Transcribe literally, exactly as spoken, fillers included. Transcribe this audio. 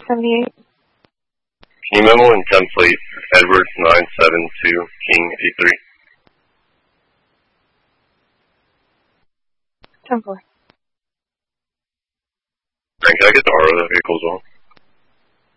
seventy-eight. Can you memo in template Edwards nine seven two King eight three? ten four. Frank, can I get the R O of that vehicle as well?